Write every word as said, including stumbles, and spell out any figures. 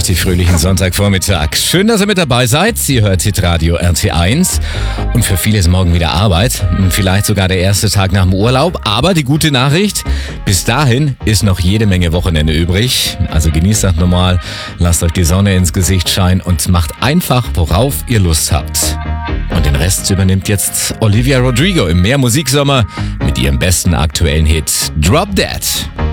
richtig fröhlichen Sonntagvormittag. Schön, dass ihr mit dabei seid. Ihr hört Hitradio R T eins. Und für viele ist morgen wieder Arbeit. Vielleicht sogar der erste Tag nach dem Urlaub. Aber die gute Nachricht, bis dahin ist noch jede Menge Wochenende übrig. Also genießt das normal, lasst euch die Sonne ins Gesicht scheinen und macht einfach, worauf ihr Lust habt. Und den Rest übernimmt jetzt Olivia Rodrigo im Mehr Musiksommer mit ihrem besten aktuellen Hit Drop Dead.